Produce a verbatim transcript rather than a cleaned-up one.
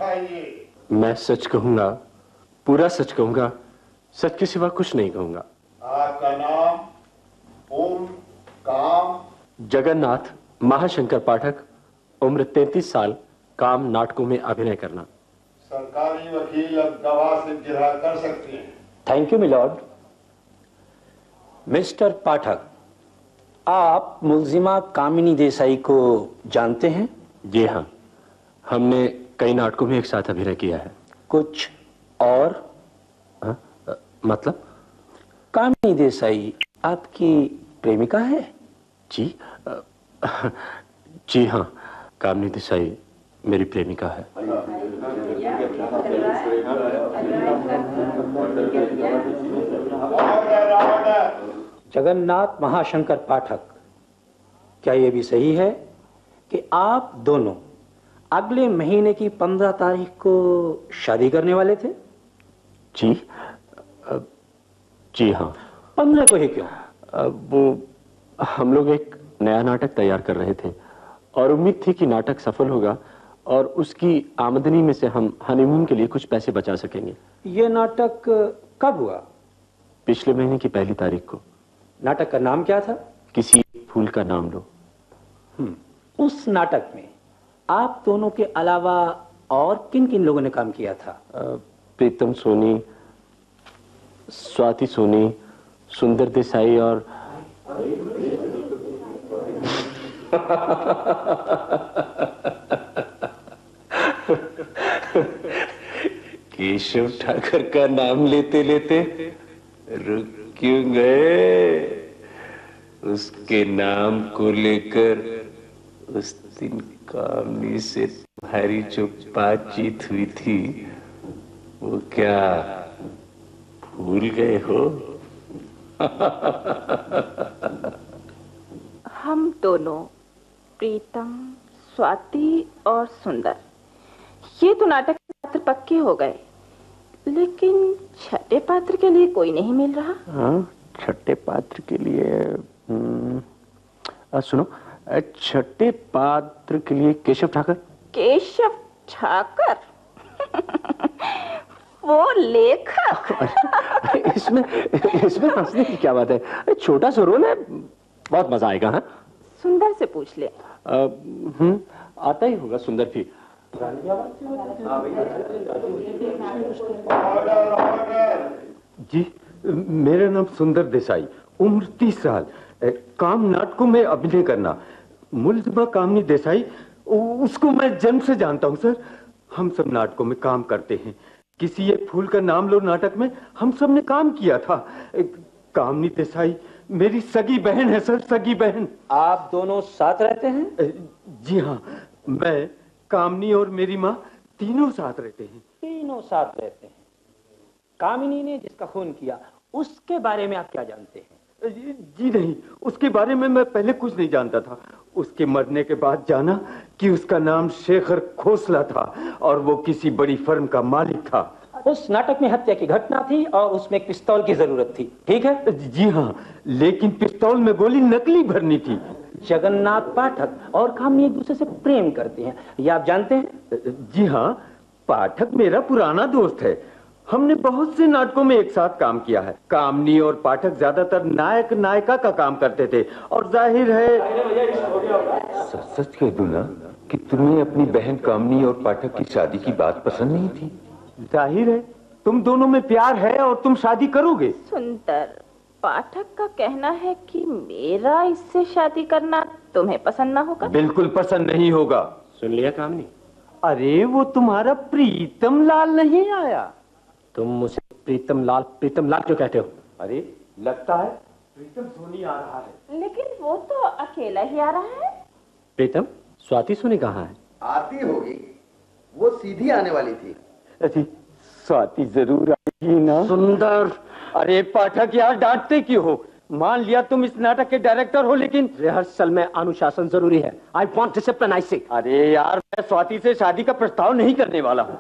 दिखाइए। मैं सच कहूंगा, पूरा सच कहूंगा, सच के सिवा कुछ नहीं कहूंगा। आपका नाम? उम्र, काम? जगन्नाथ महाशंकर पाठक, उम्र तैंतीस साल, काम नाटकों में अभिनय करना। सरकारी वकील अब गवाह से गिरहा कर सकते हैं। Thank you milord. मिस्टर पाठक, आप मुलजिमा कामिनी देसाई को जानते हैं? जी हाँ, हमने कई नाटकों में एक साथ अभिनय किया है। कुछ और? हा? आ, मतलब? कामिनी देसाई आपकी प्रेमिका है? जी आ, जी हाँ, कामिनी देसाई मेरी प्रेमिका है। जगन्नाथ महाशंकर पाठक, क्या यह भी सही है कि आप दोनों अगले महीने की पंद्रह तारीख को शादी करने वाले थे? जी आ, जी हाँ। पंद्रह को ही क्यों? आ, वो हम लोग एक नया नाटक तैयार कर रहे थे और उम्मीद थी कि नाटक सफल होगा और उसकी आमदनी में से हम हनीमून के लिए कुछ पैसे बचा सकेंगे। ये नाटक कब हुआ? पिछले महीने की पहली तारीख को। नाटक का नाम क्या था? किसी फूल का नाम लो। हम्म उस नाटक में आप दोनों के अलावा और किन किन लोगों ने काम किया था? प्रीतम सोनी, स्वाति सोनी, सुंदर देसाई और केशव ठाकर का नाम लेते लेते रुक क्यों गए? उसके नाम को लेकर उस दिन कामिनी से तुम्हारी जो बातचीत हुई थी वो क्या भूल गए हो? हम दोनों, प्रीतम, स्वाति और सुंदर, ये तो नाटक के पात्र पक्के हो गए, लेकिन छठे पात्र के लिए कोई नहीं मिल रहा। हाँ, छठे पात्र के लिए आ, सुनो, छठे पात्र के लिए केशव ठाकर। केशव ठाकर? वो लेखक? इसमें इसमें हंसने की क्या बात है? छोटा सा रोल है, बहुत मजा आएगा। हाँ, सुंदर से पूछ ले। हम्म आता ही होगा सुंदर भी। जी, मेरा नाम सुंदर देसाई, उम्र तीस साल, काम नाटकों में अभिनय करना। मुलजिमा कामिनी देसाई, उसको मैं जन्म से जानता हूं सर। हम सब नाटकों में काम करते हैं। किसी एक फूल का नाम लो नाटक में हम सब ने काम किया था। कामिनी देसाई मेरी सगी बहन है सर, सगी बहन। आप दोनों साथ रहते हैं? जी हाँ, मैं, कामिनी और मेरी माँ तीनों साथ रहते हैं। तीनों साथ रहते हैं। कामिनी ने जिसका खून किया उसके बारे में आप क्या जानते हैं? जी नहीं, उसके बारे में मैं पहले कुछ नहीं जानता था। उसके मरने के बाद जाना कि उसका नाम शेखर खोसला था और वो किसी बड़ी फर्म का मालिक था। उस नाटक में हत्या की घटना थी और उसमें एक पिस्तौल की जरूरत थी, ठीक है? जी हाँ, लेकिन पिस्तौल में गोली नकली भरनी थी। जगन्नाथ पाठक और कामिनी एक दूसरे से प्रेम करते हैं, ये आप जानते हैं? जी हाँ, पाठक मेरा पुराना दोस्त है। हमने बहुत से नाटकों में एक साथ काम किया है। कामिनी और पाठक ज्यादातर नायक नायिका का काम करते थे और जाहिर है, सच सच कह दूं ना कि तुम्हें अपनी बहन कामिनी और पाठक की शादी की बात पसंद नहीं थी। जाहिर है तुम दोनों में प्यार है और तुम शादी करोगे। सुंदर, पाठक का कहना है कि मेरा इससे शादी करना तुम्हें पसंद ना होगा। बिल्कुल पसंद नहीं होगा। सुन लिया कामिनी? अरे वो तुम्हारा प्रीतम लाल नहीं आया? तुम उसे प्रीतम लाल प्रीतम लाल क्यों कहते हो? अरे लगता है प्रीतम सोनी आ रहा है। लेकिन वो तो अकेला ही आ रहा है। प्रीतम, स्वाति सोनी कहाँ है? आती होगी, वो सीधी आने वाली थी। अरे स्वाति जरूर आएगी ना? सुंदर, अरे पाठक यार डांटते क्यों हो? मान लिया तुम इस नाटक के डायरेक्टर हो, लेकिन रिहर्सल में अनुशासन जरूरी है। आई वांट डिसिप्लिन, आई से। अरे यार, मैं स्वाति से शादी का प्रस्ताव नहीं करने वाला हूँ।